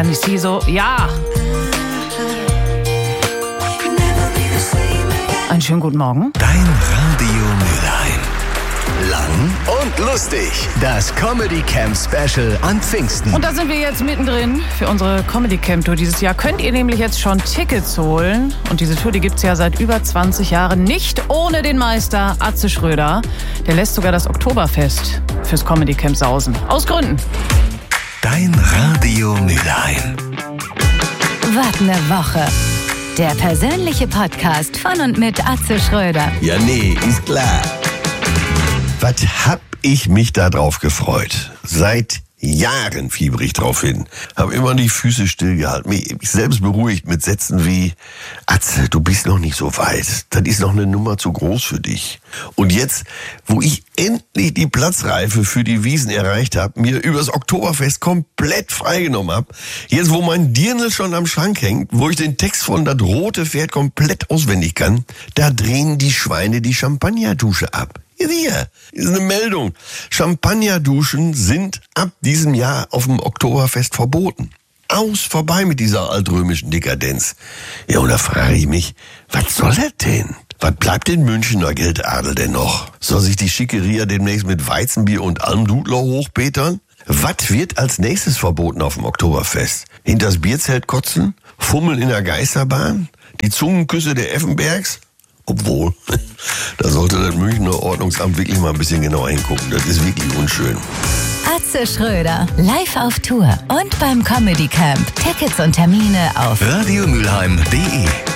Danny Ciso. Ja! Einen schönen guten Morgen. Dein Radio Mülheim. Lang und lustig. Das Comedy Camp Special an Pfingsten. Und da sind wir jetzt mittendrin für unsere Comedy Camp Tour dieses Jahr. Könnt ihr nämlich jetzt schon Tickets holen. Und diese Tour, die gibt's ja seit über 20 Jahren. Nicht ohne den Meister Atze Schröder. Der lässt sogar das Oktoberfest fürs Comedy Camp sausen. Aus Gründen. Dein Radio Mülheim. Was ne Woche. Der persönliche Podcast von und mit Atze Schröder. Ja, nee, ist klar. Was hab ich mich da drauf gefreut? Seit Jahren fieber ich drauf hin. Hab immer die Füße stillgehalten. Mich selbst beruhigt mit Sätzen wie: Atze, du bist noch nicht so weit. Das ist noch eine Nummer zu groß für dich. Und jetzt, wo ich endlich die Platzreife für die Wiesn erreicht habe, mir übers Oktoberfest komplett freigenommen hab, jetzt wo mein Dirndl schon am Schrank hängt, wo ich den Text von Das rote Pferd komplett auswendig kann, da drehen die Schweine die Champagnerdusche ab. Hier ist eine Meldung. Champagnerduschen sind ab diesem Jahr auf dem Oktoberfest verboten. Vorbei mit dieser altrömischen Dekadenz. Ja, und da frage ich mich, was soll das denn? Was bleibt den Münchener Geldadel denn noch? Soll sich die Schickeria demnächst mit Weizenbier und Almdudler hochbetern? Was wird als nächstes verboten auf dem Oktoberfest? Hinters Bierzelt kotzen? Fummeln in der Geisterbahn? Die Zungenküsse der Effenbergs? Obwohl, da sollte das Münchner Ordnungsamt wirklich mal ein bisschen genauer hingucken. Das ist wirklich unschön. Atze Schröder, live auf Tour und beim Comedy Camp. Tickets und Termine auf radiomülheim.de